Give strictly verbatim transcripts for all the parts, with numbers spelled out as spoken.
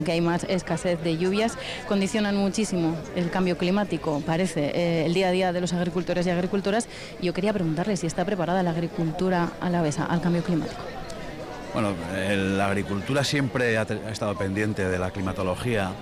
que hay más escasez de lluvias, condicionan muchísimo el cambio climático, parece, eh, el día a día de los agricultores y agricultoras. Y yo quería preguntarle si está preparada la agricultura alavesa al cambio climático. Bueno, el, la agricultura siempre ha, ha estado pendiente de la climatología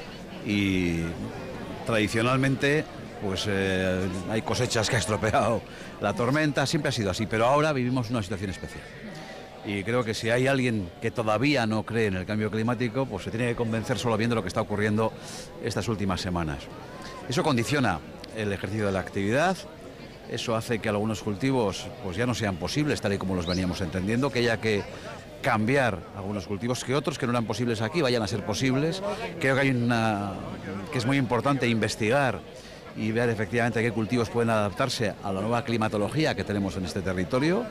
y tradicionalmente pues eh, hay cosechas que ha estropeado la tormenta, siempre ha sido así, pero ahora vivimos una situación especial. Y creo que si hay alguien que todavía no cree en el cambio climático, pues se tiene que convencer solo viendo lo que está ocurriendo estas últimas semanas. Eso condiciona el ejercicio de la actividad, eso hace que algunos cultivos pues ya no sean posibles tal y como los veníamos entendiendo, que haya que cambiar algunos cultivos, que otros que no eran posibles aquí vayan a ser posibles. Creo que hay una que es muy importante investigar y ver efectivamente qué cultivos pueden adaptarse a la nueva climatología que tenemos en este territorio,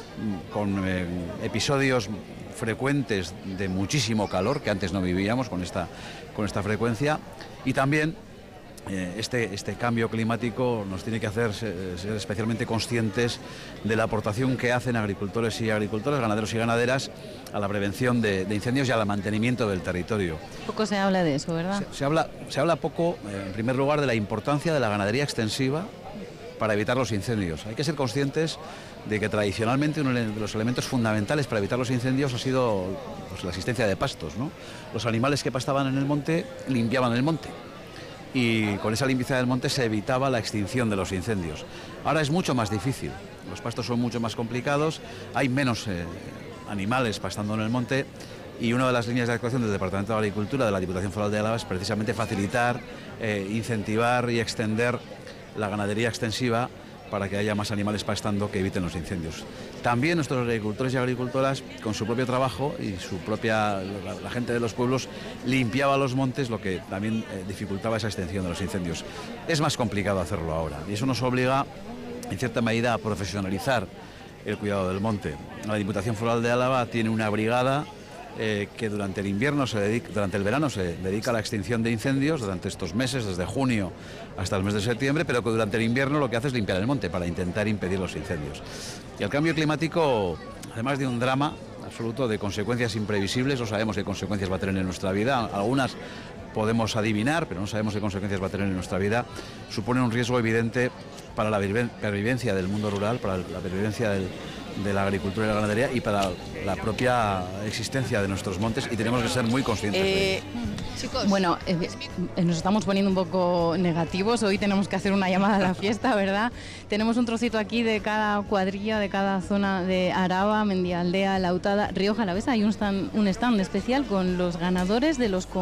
con eh, episodios frecuentes de muchísimo calor que antes no vivíamos con esta, con esta frecuencia, y también eh, este, este cambio climático nos tiene que hacer ser, ser especialmente conscientes de la aportación que hacen agricultores y agricultoras, ganaderos y ganaderas a la prevención de, de incendios y al mantenimiento del territorio. Poco se habla de eso, ¿verdad? Se, se, habla, se habla poco, eh, en primer lugar, de la importancia de la ganadería extensiva para evitar los incendios. Hay que ser conscientes de que tradicionalmente uno de los elementos fundamentales para evitar los incendios ha sido pues, la existencia de pastos, ¿no? Los animales que pastaban en el monte limpiaban el monte y con esa limpieza del monte se evitaba la extinción de los incendios. Ahora es mucho más difícil, los pastos son mucho más complicados, hay menos eh, animales pastando en el monte, y una de las líneas de actuación del Departamento de Agricultura de la Diputación Foral de Álava es precisamente facilitar, eh, incentivar y extender la ganadería extensiva para que haya más animales pastando que eviten los incendios. También nuestros agricultores y agricultoras, con su propio trabajo y su propia, la, la gente de los pueblos, limpiaba los montes, lo que también eh, dificultaba esa extensión de los incendios. Es más complicado hacerlo ahora y eso nos obliga, en cierta medida, a profesionalizar el cuidado del monte. La Diputación Foral de Álava tiene una brigada Eh, que durante el invierno se dedica, durante el verano se dedica a la extinción de incendios durante estos meses, desde junio hasta el mes de septiembre, pero que durante el invierno lo que hace es limpiar el monte para intentar impedir los incendios. Y el cambio climático, además de un drama absoluto de consecuencias imprevisibles, no sabemos qué consecuencias va a tener en nuestra vida, algunas podemos adivinar, pero no sabemos qué consecuencias va a tener en nuestra vida, supone un riesgo evidente para la pervivencia del mundo rural, para la pervivencia del de la agricultura y la ganadería y para la propia existencia de nuestros montes, y tenemos que ser muy conscientes eh, de ello. Chicos, bueno, eh, eh, nos estamos poniendo un poco negativos, hoy tenemos que hacer una llamada a la fiesta, ¿verdad? Tenemos un trocito aquí de cada cuadrilla, de cada zona de Araba, Mendialdea, Lautada, Rioja Alavesa. Hay un stand, un stand especial con los ganadores de los